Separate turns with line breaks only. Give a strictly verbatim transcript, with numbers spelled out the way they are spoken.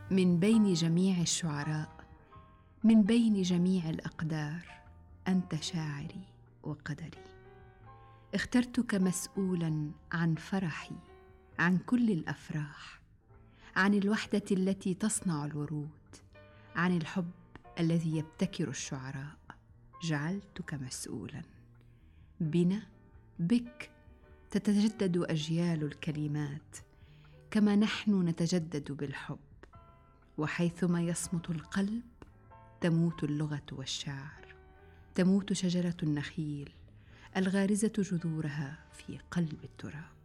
من بين جميع الشعراء، من بين جميع الأقدار، أنت شاعري وقدري. اخترتك مسؤولا عن فرحي، عن كل الأفراح، عن الوحدة التي تصنع الورود، عن الحب الذي يبتكر الشعراء. جعلتك مسؤولا. بنا، بك، تتجدد أجيال الكلمات، كما نحن نتجدد بالحب. وحيثما يصمت القلب تموت اللغة والشعر، تموت شجرة النخيل الغارزة جذورها في قلب التراب.